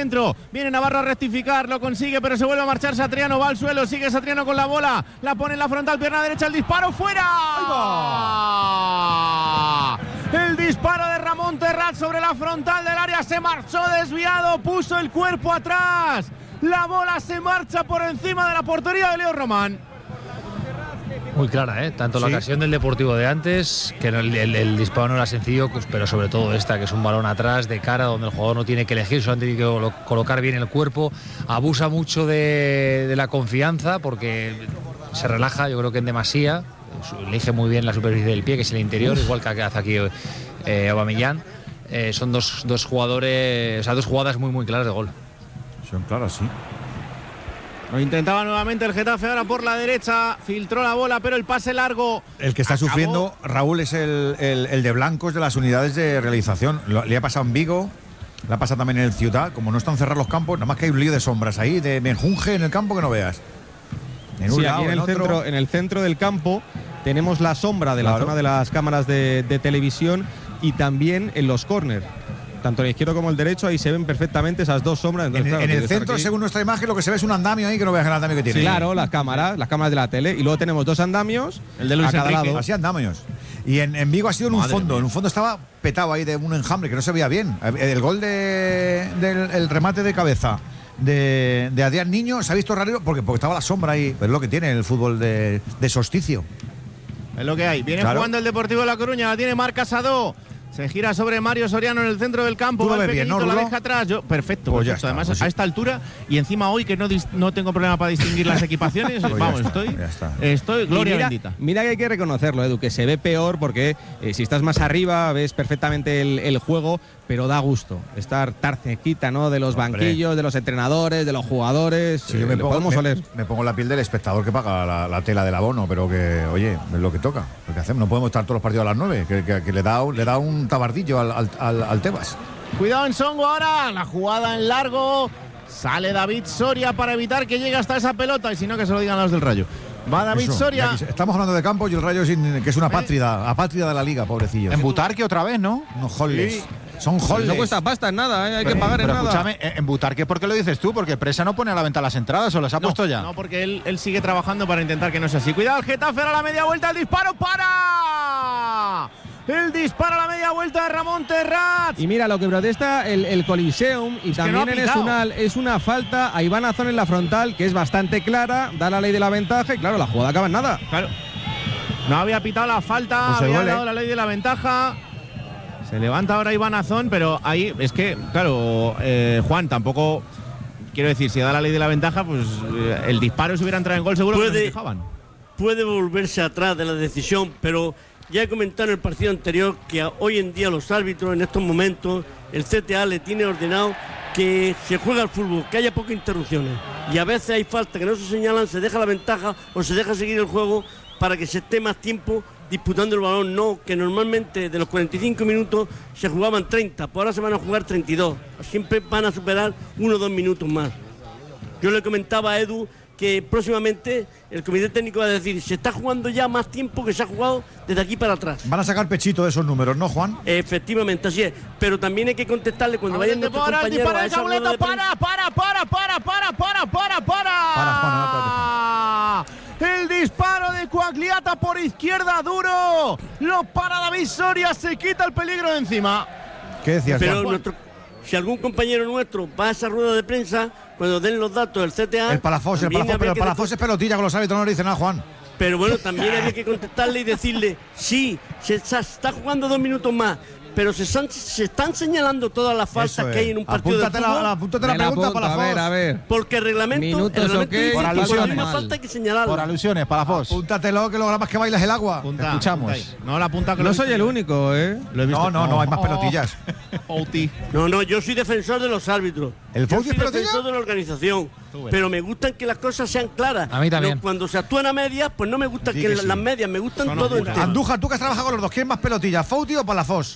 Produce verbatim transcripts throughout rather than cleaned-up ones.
centro. Viene Navarro a rectificar, lo consigue, pero se vuelve a marchar Satriano. Va al suelo, sigue Satriano con la bola. La pone en la frontal, pierna derecha, el disparo fuera. El disparo de Ramón Terrat sobre la frontal del área. Se marchó desviado, puso el cuerpo atrás. La bola se marcha por encima de la portería de Leo Román. Muy clara, ¿eh? Tanto la sí. ocasión del Deportivo de antes, que el, el, el disparo no era sencillo, pero sobre todo esta, que es un balón atrás, de cara, donde el jugador no tiene que elegir, solamente tiene que colocar bien el cuerpo. Abusa mucho de, de la confianza, porque se relaja, yo creo que en demasía. Elige muy bien la superficie del pie, que es el interior, Uf. igual que hace aquí eh, Aubameyang. Eh, son dos, dos jugadores, o sea, dos jugadas muy, muy claras de gol. Son claras, sí. Lo intentaba nuevamente el Getafe ahora por la derecha, filtró la bola, pero el pase largo. El que está acabó. Sufriendo, Raúl, es el, el, el de blancos de las unidades de realización. Lo, le ha pasado en Vigo, le ha pasado también en el Ciudad. Como no están cerrados los campos, nada más que hay un lío de sombras ahí, de menjunje en el campo que no veas. En un sí, lado, aquí en, en, el centro, en el centro del campo tenemos la sombra de la claro. zona de las cámaras de, de televisión y también en los córners. Tanto el izquierdo como el derecho, ahí se ven perfectamente esas dos sombras. Entonces, en, claro, en el centro, según nuestra imagen, lo que se ve es un andamio ahí, que no veas el andamio que tiene. Sí, claro, las cámaras, las cámaras de la tele. Y luego tenemos dos andamios, el de Luis a cada Enrique. lado. Así andamios. Y en, en Vigo ha sido en Madre un fondo. Mía. En un fondo estaba petado ahí de un enjambre que no se veía bien. El gol de, del el remate de cabeza de, de Adrián Niño se ha visto raro porque, porque estaba la sombra ahí. Pero es lo que tiene el fútbol de, de solsticio. Es lo que hay. Viene claro. jugando el Deportivo de La Coruña, la tiene Marc Casado. Se gira sobre Mario Soriano en el centro del campo. Va el bien, ¿no, la deja atrás. Yo, perfecto, pues perfecto. Está, Además, pues sí. a esta altura y encima hoy que no, no tengo problema para distinguir las equipaciones. Pues vamos, está, estoy, estoy gloria mira, bendita. Mira que hay que reconocerlo, Edu, que se ve peor porque eh, si estás más arriba ves perfectamente el, el juego, pero da gusto estar tan cerquita, ¿no? De los Hombre. banquillos, de los entrenadores, de los jugadores. Sí, yo me, eh, pongo, podemos me, oler. me pongo la piel del espectador que paga la, la tela del abono, pero que, oye, es lo que toca. Lo que hacemos, no podemos estar todos los partidos a las nueve, que, que, que le, da, le da un tabardillo al, al, al, al Tebas. Cuidado en Songo ahora, la jugada en largo. Sale David Soria para evitar que llegue hasta esa pelota, y si no, que se lo digan los del Rayo. Va David Eso, Soria. Estamos hablando de campo y el Rayo, sin, que es una apátrida, apátrida de la liga, pobrecillo. En Butarque otra vez, ¿no? No, holles. Sí. Son holles. No cuesta pasta en nada, ¿eh? Hay pero, que pagar en pero nada. Escúchame, en Butarque, ¿por qué lo dices tú? Porque Presa no pone a la venta las entradas, ¿o las ha no, puesto ya? No, porque él, él sigue trabajando para intentar que no sea así. Cuidado, el Getafe a la media vuelta, el disparo para. El disparo a la media vuelta de Ramón Terrat. Y mira, lo que protesta el, el Coliseum y es también no en Esunal es una falta a Iván Azón en la frontal, que es bastante clara, da la ley de la ventaja y claro, la jugada acaba en nada. Claro. No había pitado la falta, pues había duele. dado la ley de la ventaja. Se levanta ahora Iván Azón, pero ahí es que, claro, eh, Juan, tampoco, quiero decir, si da la ley de la ventaja, pues eh, el disparo si hubiera entrado en gol seguro puede, que no se fijaban. Puede volverse atrás de la decisión, pero ya he comentado en el partido anterior que hoy en día los árbitros, en estos momentos, el C T A le tiene ordenado que se juega al fútbol, que haya pocas interrupciones. Y a veces hay falta que no se señalan, se deja la ventaja o se deja seguir el juego para que se esté más tiempo disputando el balón. No, que normalmente de los cuarenta y cinco minutos se jugaban treinta, pues ahora se van a jugar treinta y dos. Siempre van a superar uno o dos minutos más. Yo le comentaba a Edu que próximamente el comité técnico va a decir, se está jugando ya más tiempo que se ha jugado desde aquí para atrás. Van a sacar pechito de esos números, ¿no, Juan? Efectivamente, así es. Pero también hay que contestarle cuando vayan nuestros compañeros a esa rueda de para, para, para, para, para, para, para, para. Para, Juan, no, el disparo de Coagliata por izquierda, duro. Lo para David Soria, se quita el peligro de encima. ¿Qué decías, Pero Juan? nuestro, si algún compañero nuestro va a esa rueda de prensa, cuando den los datos del C T A... El Palafós, el Palafós, pero el Palafós es pelotilla con los árbitros, no le dice nada, Juan. Pero bueno, también había que contestarle y decirle, sí, se está jugando dos minutos más, pero se están, se están señalando todas las faltas que hay en un partido apúntate de fútbol. La, apúntate la pregunta, apunta, Palafós. A ver, a ver. Porque el reglamento, Minutos, el reglamento okay. dice Por que por la alusiones. misma falta hay que señalarla. Por alusiones, Palafós. Apúntatelo, que lo grabas que bailas el agua. Apunta, escuchamos. apunta no, la punta que No lo soy el único, ¿eh? Lo he visto. No, no, no, hay más pelotillas. Fouti. No, no, yo soy defensor de los árbitros. ¿El Yo Fouti soy es pelotilla? defensor de la organización. Pero me gustan que las cosas sean claras. A mí también. No, cuando se actúan a medias, pues no me gustan Sí que, que la- sí. las medias, me gustan Son todo oscuras. entero. Andújar, tú que has trabajado con los dos, ¿quién es más pelotilla, Fouti o Palafós?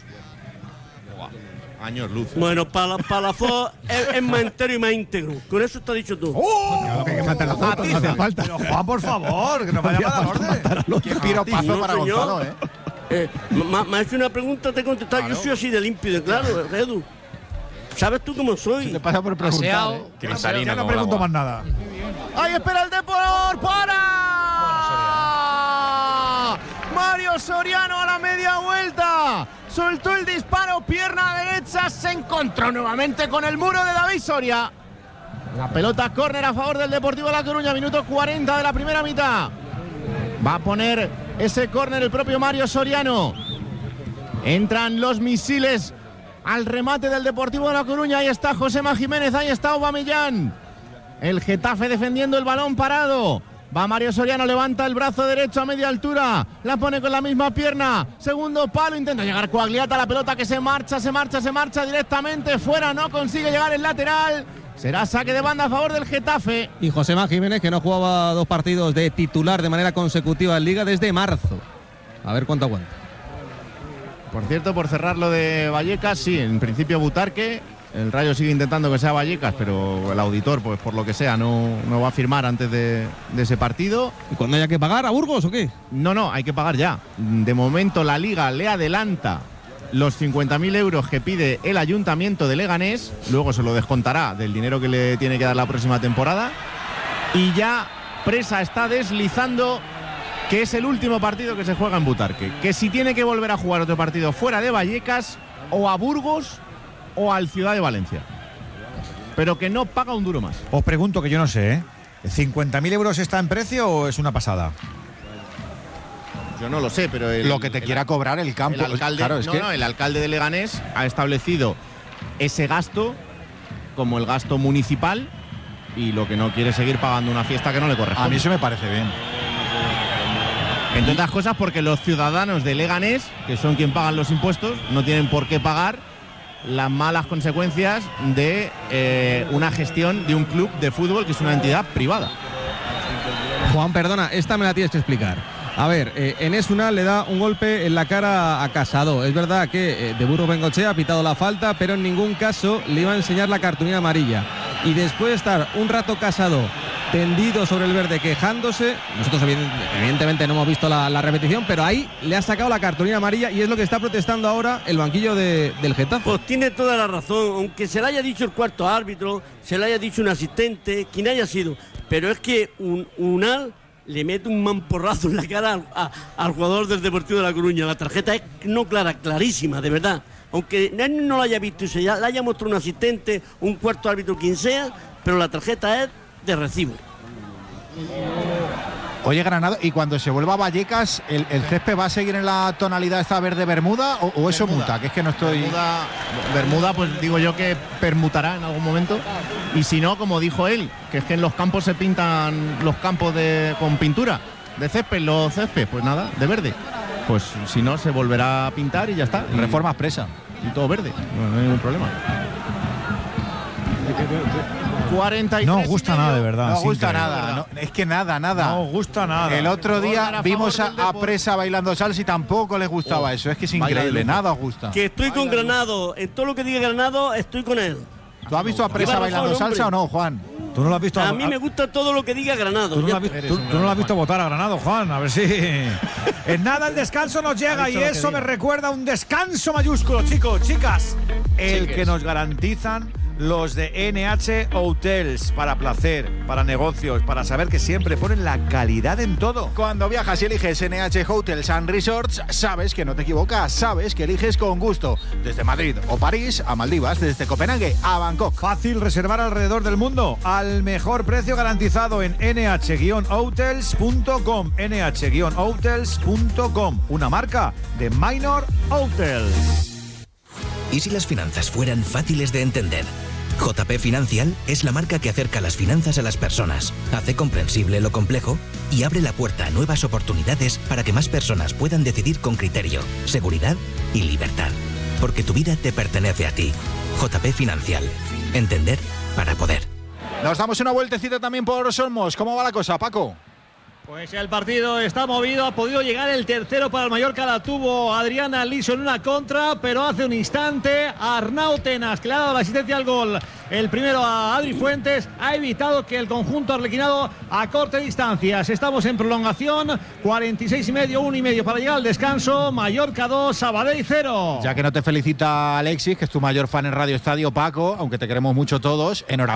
Años luz. Bueno, para Palafós es, es más entero y más íntegro. Con eso está dicho tú. ¡Oh! Que matar la foto, no hace falta. Pero Juan, por favor, que nos vaya a dar orden. Qué piropazo No, para señor. Gonzalo, ¿eh? Eh, me me ha hecho una pregunta, te he contestado. Yo soy así de limpio y de claro, Edu. ¿Sabes tú cómo soy? Te pasa por preguntar, ¿eh? Ya no pregunto más nada. ¡Ahí espera el Depor! ¡Para! Mario Soriano a la media vuelta. Soltó el disparo, pierna derecha, se encontró nuevamente con el muro de David Soria. La pelota córner a favor del Deportivo La Coruña, minuto cuarenta de la primera mitad. Va a poner ese córner el propio Mario Soriano. Entran los misiles al remate del Deportivo de La Coruña. Ahí está Josema Jiménez, ahí está Aubameyang. El Getafe defendiendo el balón parado. Va Mario Soriano, levanta el brazo derecho a media altura, la pone con la misma pierna, segundo palo, intenta llegar Coagliata, la pelota que se marcha, se marcha, se marcha directamente fuera, no consigue llegar el lateral. Será saque de banda a favor del Getafe. Y Josema Jiménez, que no jugaba dos partidos de titular de manera consecutiva en Liga desde marzo. A ver cuánto aguanta. Por cierto, por cerrar lo de Vallecas, sí, en principio Butarque. El Rayo sigue intentando que sea Vallecas, pero el auditor, pues por lo que sea, no, no va a firmar antes de, de ese partido. ¿Y cuando haya que pagar a Burgos o qué? No, no, hay que pagar ya. De momento la Liga le adelanta los cincuenta mil euros que pide el Ayuntamiento de Leganés, luego se lo descontará del dinero que le tiene que dar la próxima temporada. Y ya Presa está deslizando que es el último partido que se juega en Butarque. Que si tiene que volver a jugar otro partido fuera de Vallecas, o a Burgos o al Ciudad de Valencia, pero que no paga un duro más. Os pregunto, que yo no sé, ¿eh? ¿cincuenta mil euros está en precio o es una pasada? Yo no lo sé, pero el, lo que te el, quiera cobrar el campo. El alcalde, claro, es no, que... no, el alcalde de Leganés ha establecido ese gasto como el gasto municipal y lo que no quiere es seguir pagando una fiesta que no le corresponde. A mí eso me parece bien. Entre otras cosas porque los ciudadanos de Leganés, que son quien pagan los impuestos, no tienen por qué pagar las malas consecuencias de eh, una gestión de un club de fútbol que es una entidad privada. Juan, perdona, esta me la tienes que explicar. A ver, eh, Enes Unal le da un golpe en la cara a Casado. Es verdad que eh, de Burro Bengochea ha pitado la falta, pero en ningún caso le iba a enseñar la cartulina amarilla. Y después de estar un rato Casado tendido sobre el verde quejándose, nosotros evidentemente no hemos visto la, la repetición, pero ahí le ha sacado la cartulina amarilla y es lo que está protestando ahora el banquillo de, del Getafe. Pues tiene toda la razón, aunque se le haya dicho el cuarto árbitro, se le haya dicho un asistente, quien haya sido, pero es que un Unal le mete un mamporrazo en la cara al, a, al jugador del Deportivo de La Coruña. La tarjeta es no clara, clarísima, de verdad. Aunque él no la haya visto y se la haya mostrado un asistente, un cuarto árbitro, quien sea, pero la tarjeta es de recibo. Oye, Granado, ¿y cuando se vuelva a Vallecas, el, el césped va a seguir en la tonalidad esta verde bermuda o, o eso Bermuda. muta? Que es que no estoy... Bermuda, Bermuda, pues digo yo que permutará en algún momento. Y si no, como dijo él, que es que en los campos se pintan los campos de, con pintura de césped, los césped, pues nada, de verde. Pues si no, se volverá a pintar y ya está. Y, Reforma expresa. Y todo verde, no, no hay ningún problema. cuarenta y tres No os gusta nada, de verdad. No es gusta increíble. nada. No, es que nada, nada. No os gusta nada. El otro día Gol a vimos a, favor del a Depor. Presa bailando salsa y tampoco les gustaba Oh, eso. Es que es baila de increíble, lujo. nada os gusta. Que estoy con Granado, en todo lo que diga Granado estoy con él. ¿Tú has visto a Presa Lleva bailando razón, salsa o hombre. no, Juan? Tú no lo has visto. A mí me gusta todo lo que diga Granado. Tú no, lo Ya- has, vi- tú- tú no lo has visto votar a Granado, Juan. A ver si. En nada el descanso nos llega y eso me recuerda a un descanso mayúsculo, chicos, chicas. El que nos garantizan los de N H Hotels para placer, para negocios, para saber que siempre ponen la calidad en todo. Cuando viajas y eliges N H Hotels and Resorts, sabes que no te equivocas, sabes que eliges con gusto. Desde Madrid o París a Maldivas, desde Copenhague a Bangkok. Fácil reservar alrededor del mundo al mejor precio garantizado en N H hotels punto com. N H hotels punto com, una marca de Minor Hotels. ¿Y si las finanzas fueran fáciles de entender? J P Financial es la marca que acerca las finanzas a las personas, hace comprensible lo complejo y abre la puerta a nuevas oportunidades para que más personas puedan decidir con criterio, seguridad y libertad. Porque tu vida te pertenece a ti. J P Financial. Entender para poder. Nos damos una vueltecita también por Somos. ¿Cómo va la cosa, Paco? Pues el partido está movido, ha podido llegar el tercero para el Mallorca, la tuvo Adriana Liso en una contra, pero hace un instante Arnau Tenas, que le ha dado la asistencia al gol, el primero a Adri Fuentes, ha evitado que el conjunto arlequinado acorte distancias. Estamos en prolongación, cuarenta y seis y medio, uno y medio para llegar al descanso. Mallorca dos, Sabadell cero. Ya que no te felicita Alexis, que es tu mayor fan en Radio Estadio, Paco, aunque te queremos mucho todos, enhorabuena.